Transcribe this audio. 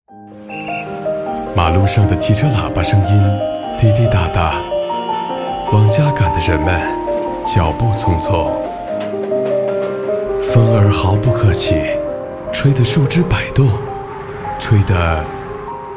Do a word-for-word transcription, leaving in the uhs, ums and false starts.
马路上的汽车喇叭声音滴滴答答，往家赶的人们脚步匆匆。风儿毫不客气，吹得树枝摆动，吹得